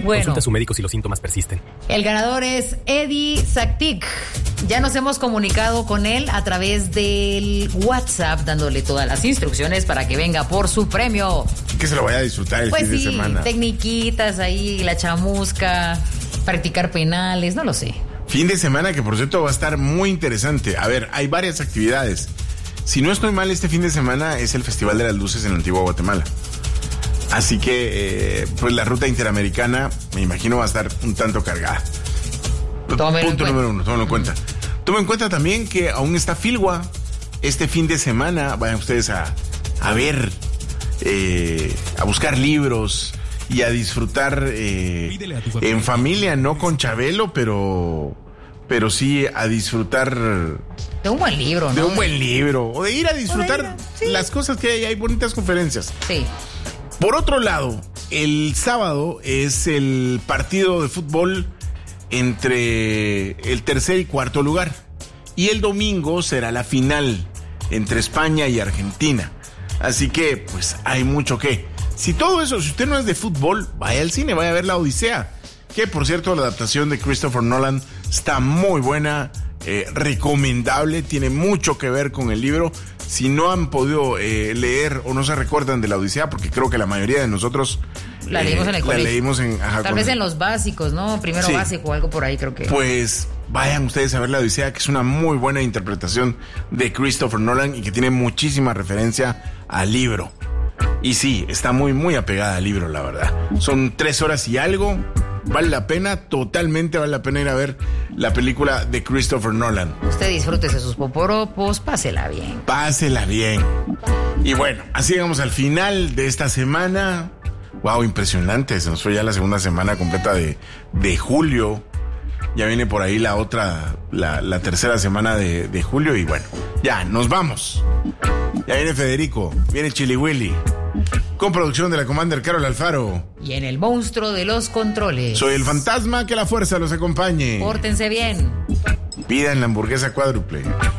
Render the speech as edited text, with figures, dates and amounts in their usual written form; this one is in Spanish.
Bueno, consulta a su médico si los síntomas persisten. El ganador es Eddie Zaktik. Ya nos hemos comunicado con él a través del WhatsApp, dándole todas las instrucciones para que venga por su premio. Que se lo vaya a disfrutar el fin de semana. Tecniquitas ahí, la chamusca, practicar penales, no lo sé. Fin de semana que, por cierto, va a estar muy interesante. A ver, hay varias actividades. Si no estoy mal, este fin de semana es el Festival de las Luces en Antigua Guatemala. Así que, pues la ruta interamericana, me imagino, va a estar un tanto cargada. Punto número 1, tómenlo en cuenta. Tomen en cuenta también que aún está Filwa. Este fin de semana vayan ustedes a ver, a buscar libros y a disfrutar en familia, no con Chabelo, pero sí a disfrutar de un buen libro, ¿no? De un buen libro, o de ir a disfrutar las cosas que hay bonitas conferencias. Sí. Por otro lado, el sábado es el partido de fútbol entre el tercer y cuarto lugar. Y el domingo será la final entre España y Argentina. Así que, pues, hay mucho que. Si todo eso, si usted no es de fútbol, vaya al cine, vaya a ver La Odisea. Que, por cierto, la adaptación de Christopher Nolan está muy buena, recomendable, tiene mucho que ver con el libro. Si no han podido leer o no se recuerdan de La Odisea, porque creo que la mayoría de nosotros la leímos en el colegio. La leímos tal vez en los básicos, ¿no? Primero básico o algo por ahí, creo que. Pues vayan ustedes a ver La Odisea, que es una muy buena interpretación de Christopher Nolan y que tiene muchísima referencia al libro. Y sí, está muy, muy apegada al libro, la verdad. Son 3 horas y algo. Vale la pena, totalmente vale la pena ir a ver la película de Christopher Nolan. Usted disfrútese sus poporopos, pásela bien. Pásela bien. Y bueno, así llegamos al final de esta semana. Wow, impresionante, se nos fue ya la segunda semana completa de julio. Ya viene por ahí la tercera semana de julio y bueno, ya, nos vamos. Ya viene Federico, viene Chili Willy. Con producción de la Commander Carol Alfaro. Y en el monstruo de los controles. Soy el fantasma, que la fuerza los acompañe. Pórtense bien. Pidan la hamburguesa cuádruple.